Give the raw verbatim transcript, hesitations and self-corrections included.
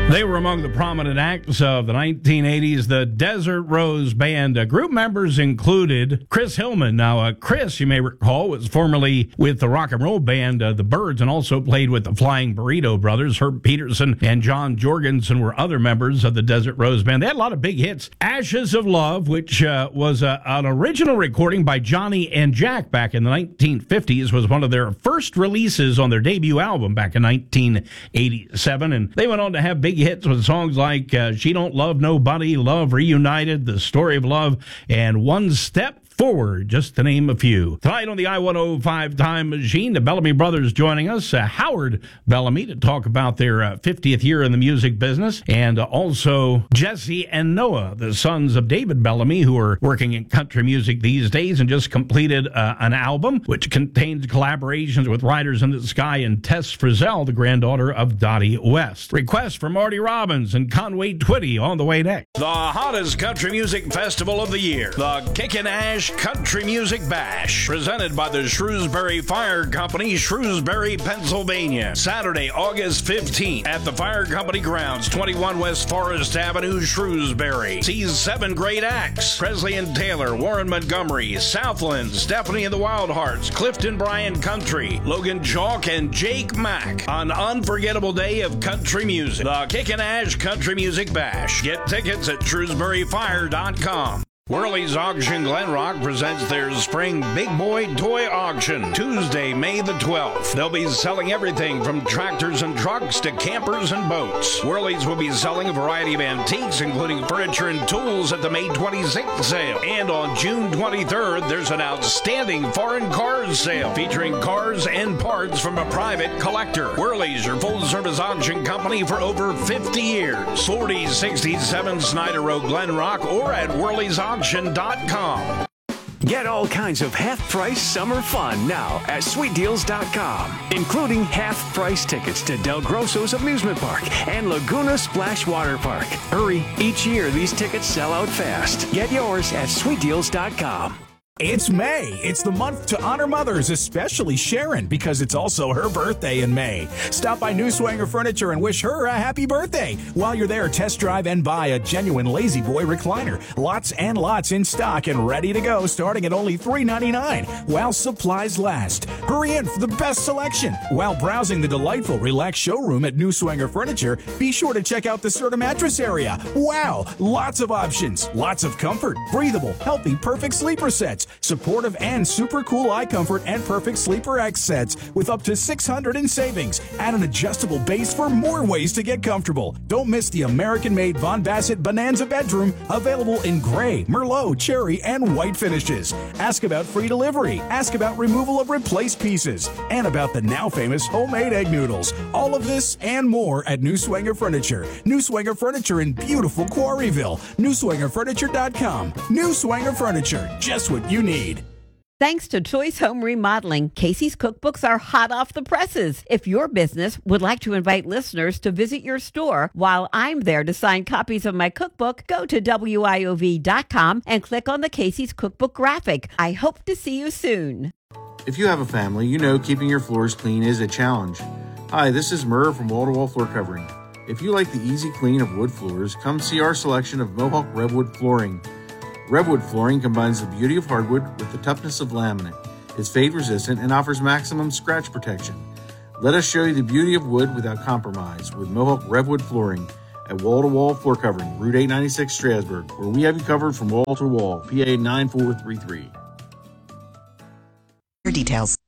They were among the prominent acts of the nineteen eighties, the Desert Rose Band. Uh, group members included Chris Hillman. Now, uh, Chris, you may recall, was formerly with the rock and roll band uh, The Byrds and also played with the Flying Burrito Brothers. Herb Peterson and John Jorgensen were other members of the Desert Rose Band. They had a lot of big hits. Ashes of Love, which uh, was uh, an original recording by Johnny and Jack back in the nineteen fifties, was one of their first releases on their debut album back in nineteen eighty-seven. And they went on to have big hits with songs like uh, She Don't Love Nobody, Love Reunited, The Story of Love, and One Step Forward, just to name a few. Tonight on the I one oh five Time Machine, the Bellamy brothers joining us, uh, Howard Bellamy, to talk about their uh, fiftieth year in the music business, and uh, also Jesse and Noah, the sons of David Bellamy, who are working in country music these days and just completed uh, an album which contains collaborations with Riders in the Sky and Tess Frizzell, the granddaughter of Dottie West. Request for Marty Robbins and Conway Twitty on the way next. The hottest country music festival of the year, the Kickin' Ash Country Music Bash, presented by the Shrewsbury Fire Company, Shrewsbury, Pennsylvania. Saturday, August fifteenth at the Fire Company grounds, twenty-one West Forest Avenue, Shrewsbury. See seven great acts: Presley and Taylor, Warren Montgomery, Southland, Stephanie and the Wild Hearts, Clifton Bryan Country, Logan Chalk, and Jake Mack. An unforgettable day of country music. The Kickin' Ash Country Music Bash. Get tickets at shrewsbury fire dot com. Worley's Auction Glenrock presents their Spring Big Boy Toy Auction, Tuesday, May the twelfth. They'll be selling everything from tractors and trucks to campers and boats. Worley's will be selling a variety of antiques, including furniture and tools at the May twenty-sixth sale. And on June twenty-third, there's an outstanding foreign cars sale featuring cars and parts from a private collector. Worley's, your full-service auction company for over fifty years. forty sixty-seven Snyder Road, Glenrock, or at Worley's Auction. Dot com. Get all kinds of half-price summer fun now at sweet deals dot com, including half-price tickets to Del Grosso's Amusement Park and Laguna Splash Water Park. Hurry, each year these tickets sell out fast. Get yours at sweet deals dot com. It's May. It's the month to honor mothers, especially Sharon, because it's also her birthday in May. Stop by New Swanger Furniture and wish her a happy birthday. While you're there, test drive and buy a genuine Lazy Boy recliner. Lots and lots in stock and ready to go, starting at only three ninety-nine while supplies last. Hurry in for the best selection. While browsing the delightful, relaxed showroom at New Swanger Furniture, be sure to check out the Serta mattress area. Wow, lots of options, lots of comfort, breathable, healthy, perfect sleeper sets, supportive and super cool eye comfort and perfect sleeper X sets with up to six hundred in savings. Add an adjustable base for more ways to get comfortable. Don't miss the American-made Von Bassett Bonanza bedroom, available in gray, Merlot, cherry, and white finishes. Ask about free delivery. Ask about removal of replaced pieces. And about the now famous homemade egg noodles. All of this and more at New Swanger Furniture. New Swanger Furniture in beautiful Quarryville. new swanger furniture dot com. New Swanger Furniture, just what you need. Thanks to Choice Home Remodeling, Casey's cookbooks are hot off the presses. If your business would like to invite listeners to visit your store while I'm there to sign copies of my cookbook, go to W I O V dot com and click on the Casey's Cookbook graphic. I hope to see you soon. If you have a family, you know keeping your floors clean is a challenge. Hi, this is Murr from Wall to Wall Floor Covering. If you like the easy clean of wood floors, come see our selection of Mohawk Redwood flooring. Redwood flooring combines the beauty of hardwood with the toughness of laminate. It's fade resistant and offers maximum scratch protection. Let us show you the beauty of wood without compromise with Mohawk Redwood flooring at Wall to Wall Floor Covering, Route eight ninety-six, Strasburg, where we have you covered from wall to wall. P A nine four three three. Details.